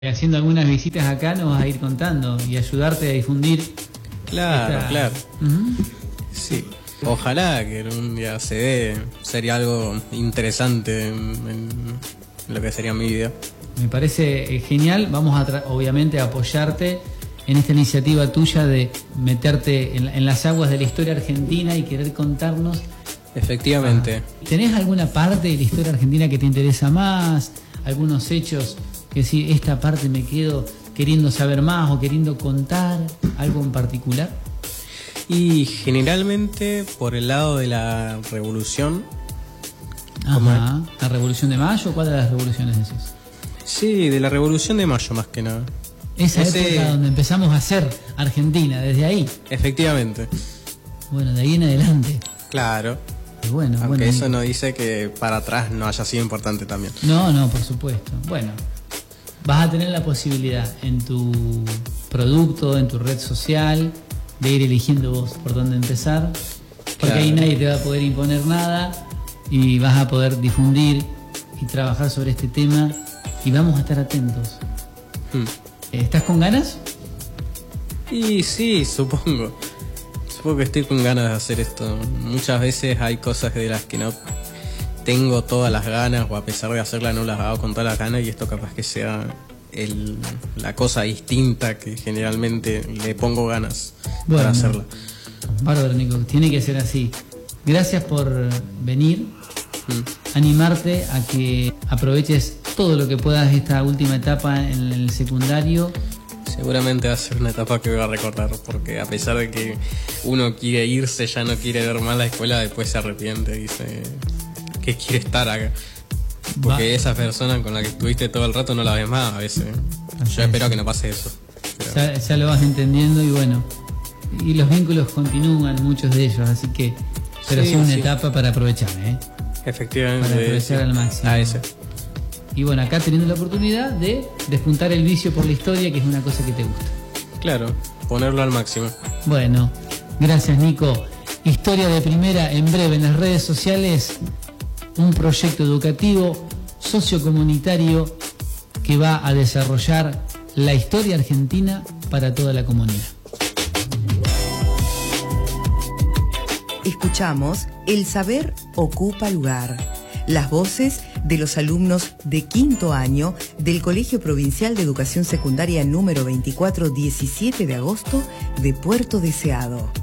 Haciendo algunas visitas acá nos vas a ir contando y ayudarte a difundir. Claro, claro. Sí. Ojalá que en un día se dé, sería algo interesante en lo que sería mi vida. Me parece genial. Vamos a obviamente a apoyarte en esta iniciativa tuya de meterte en las aguas de la historia argentina y querer contarnos. Efectivamente. ¿Tenés alguna parte de la historia argentina que te interesa más? ¿Algunos hechos que sí, esta parte me quedo queriendo saber más o queriendo contar? ¿Algo en particular? Y generalmente por el lado de la revolución. Ajá. ¿La Revolución de Mayo? ¿Cuál de las revoluciones decís? Sí, de la Revolución de Mayo más que nada. Esa época donde empezamos a ser Argentina, desde ahí. Efectivamente. Bueno, de ahí en adelante. Claro. Bueno, aunque eso no dice que para atrás no haya sido importante también. No, por supuesto. Bueno, vas a tener la posibilidad en tu producto, en tu red social, de ir eligiendo vos por dónde empezar, porque claro, ahí nadie te va a poder imponer nada y vas a poder difundir y trabajar sobre este tema y vamos a estar atentos. ¿Estás con ganas? Y sí, supongo que estoy con ganas de hacer esto. Muchas veces hay cosas de las que no tengo todas las ganas, o a pesar de hacerlas no las hago con todas las ganas, y esto capaz que sea la cosa distinta que generalmente le pongo ganas para hacerla. Bárbaro, Nico, tiene que ser así. Gracias por venir, animarte a que aproveches todo lo que puedas esta última etapa en el secundario. Seguramente va a ser una etapa que voy a recordar, porque a pesar de que uno quiere irse, ya no quiere ver más la escuela, después se arrepiente y dice que quiere estar acá. Porque esa persona con la que estuviste todo el rato no la ves más a veces. Yo espero que no pase eso. Ya lo vas entendiendo y bueno, y los vínculos continúan, muchos de ellos, así que pero sí, es una etapa para aprovechar, Efectivamente. Para aprovechar al máximo. A ese. Y bueno, acá teniendo la oportunidad de despuntar el vicio por la historia, que es una cosa que te gusta. Claro, ponerlo al máximo. Bueno, gracias, Nico. Historia de Primera en breve en las redes sociales, un proyecto educativo sociocomunitario que va a desarrollar la historia argentina para toda la comunidad. Escuchamos El Saber Ocupa Lugar. Las voces de los alumnos de quinto año del Colegio Provincial de Educación Secundaria número 24, 17 de agosto de Puerto Deseado.